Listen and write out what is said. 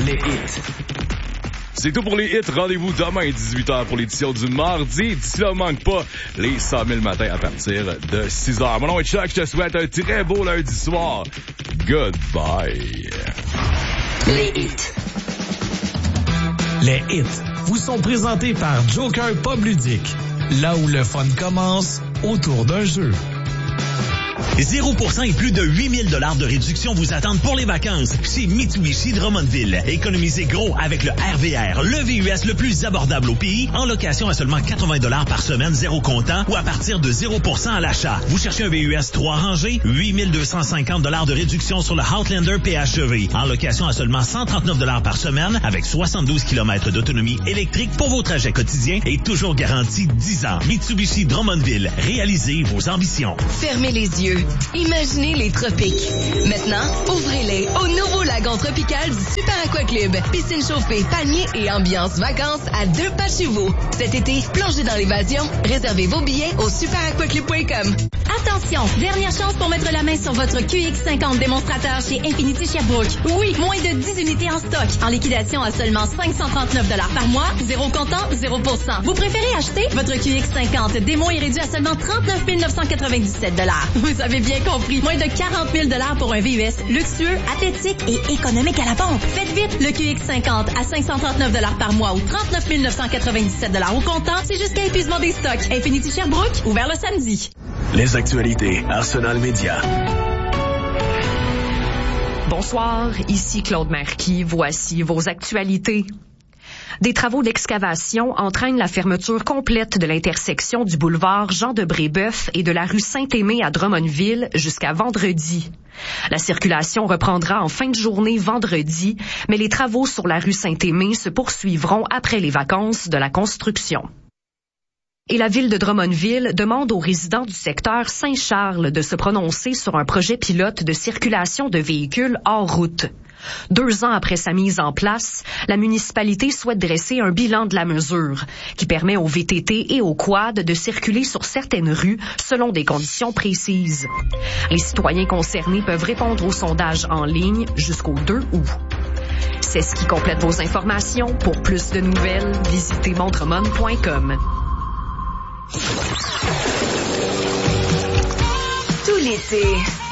Les hits. C'est tout pour les hits. Rendez-vous demain 18h pour l'édition du mardi. D'ici là, on manque pas les 100 000 matins à partir de 6h. Mon nom est Chuck. Je te souhaite un très beau lundi soir. Goodbye. Les hits. Les hits vous sont présentés par Joker Pub Ludique. Là où le fun commence, autour d'un jeu. 0% et plus de 8 000 de réduction vous attendent pour les vacances chez Mitsubishi Drummondville. Économisez gros avec le RVR, le VUS le plus abordable au pays, en location à seulement 80 $ par semaine, zéro comptant ou à partir de 0% à l'achat. Vous cherchez un VUS 3 rangées, 8 250 $ de réduction sur le Outlander PHEV, en location à seulement 139 $ par semaine avec 72 km d'autonomie électrique pour vos trajets quotidiens et toujours garantie 10 ans. Mitsubishi Drummondville, réalisez vos ambitions. Fermez les yeux. Imaginez les tropiques. Maintenant, ouvrez-les au nouveau lagon tropical du Super Aqua Club. Piscine chauffée, palmiers et ambiance vacances à 2 pas chez vous. Cet été, plongez dans l'évasion. Réservez vos billets au superaquaclub.com. Attention, dernière chance pour mettre la main sur votre QX50 démonstrateur chez Infinity Sherbrooke. Oui, moins de 10 unités en stock. En liquidation à seulement 539 $ par mois, zéro comptant, 0%. Vous préférez acheter? Votre QX50 démo est réduit à seulement 39 997 $. Vous avez bien compris, moins de 40 000 $ pour un VUS luxueux, athlétique et économique à la pompe. Faites vite, le QX50 à 539 $ par mois ou 39 997 $ au comptant, c'est jusqu'à épuisement des stocks. Infinity Sherbrooke, ouvert le samedi. Les actualités Arsenal Média. Bonsoir, ici Claude Marquis. Voici vos actualités. Des travaux d'excavation entraînent la fermeture complète de l'intersection du boulevard Jean-de-Brébeuf et de la rue Saint-Aimé à Drummondville jusqu'à vendredi. La circulation reprendra en fin de journée vendredi, mais les travaux sur la rue Saint-Aimé se poursuivront après les vacances de la construction. Et la ville de Drummondville demande aux résidents du secteur Saint-Charles de se prononcer sur un projet pilote de circulation de véhicules hors route. 2 ans après sa mise en place, la municipalité souhaite dresser un bilan de la mesure, qui permet aux VTT et aux quads de circuler sur certaines rues selon des conditions précises. Les citoyens concernés peuvent répondre au sondage en ligne jusqu'au 2 août. C'est ce qui complète vos informations. Pour plus de nouvelles, visitez montremont.com. Tout l'été,